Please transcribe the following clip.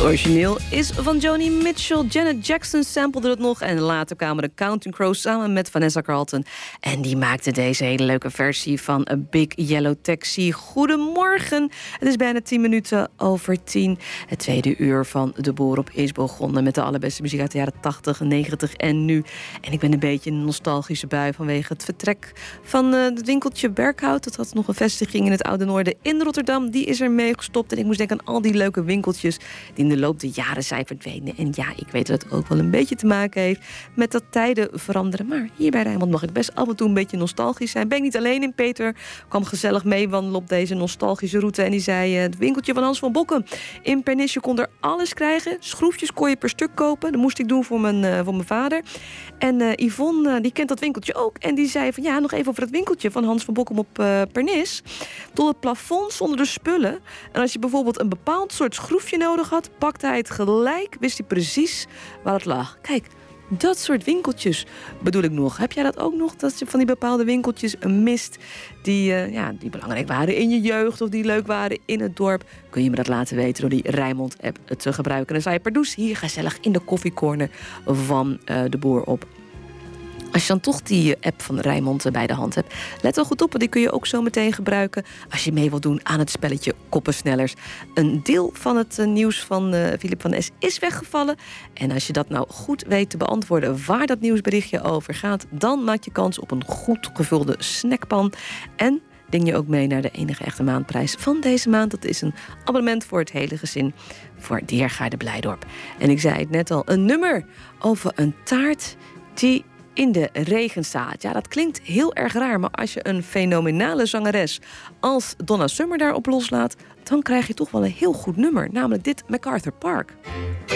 Origineel is van Joni Mitchell. Janet Jackson samplede het nog. En later kwamen de Counting Crows samen met Vanessa Carlton. En die maakte deze hele leuke versie van A Big Yellow Taxi. Goedemorgen. Het is bijna 10 minuten over 10. Het tweede uur van De Boer op is begonnen met de allerbeste muziek uit de jaren 80, 90 en nu. En ik ben een beetje in een nostalgische bui vanwege het vertrek van het winkeltje Berkhout. Dat had nog een vestiging in het Oude Noorden in Rotterdam. Die is er mee gestopt. En ik moest denken aan al die leuke winkeltjes die in de loop der jaren zijn verdwenen. En ja, ik weet dat het ook wel een beetje te maken heeft met dat tijden veranderen. Maar hier bij Rijnmond mag ik best af en toe een beetje nostalgisch zijn. Ben ik niet alleen in. Peter kwam gezellig mee wandelen op deze nostalgische route. En die zei, het winkeltje van Hans van Bokken in Pernis, je kon er alles krijgen. Schroefjes kon je per stuk kopen. Dat moest ik doen voor mijn vader. En Yvonne, die kent dat winkeltje ook. En die zei van, ja, nog even over het winkeltje van Hans van Bokken op Pernis. Tot het plafond stonden de spullen. En als je bijvoorbeeld een bepaald soort schroefje nodig had, pakte hij het gelijk, wist hij precies waar het lag. Kijk, dat soort winkeltjes bedoel ik nog. Heb jij dat ook nog, dat je van die bepaalde winkeltjes mist die belangrijk waren in je jeugd of die leuk waren in het dorp? Kun je me dat laten weten door die Rijnmond-app te gebruiken. En dan sta je Pardoes hier gezellig in de koffiecorner van De Boer op. Als je dan toch die app van Rijnmond bij de hand hebt, let wel goed op, want die kun je ook zo meteen gebruiken als je mee wilt doen aan het spelletje Koppensnellers. Een deel van het nieuws van Philip van Es is weggevallen. En als je dat nou goed weet te beantwoorden waar dat nieuwsberichtje over gaat, dan maak je kans op een goed gevulde snackpan. En ding je ook mee naar de enige echte maandprijs van deze maand. Dat is een abonnement voor het hele gezin voor Diergaarde Blijdorp. En ik zei het net al, een nummer over een taart die in de regen staat. Ja, dat klinkt heel erg raar, maar als je een fenomenale zangeres als Donna Summer daarop loslaat, dan krijg je toch wel een heel goed nummer, namelijk dit MacArthur Park.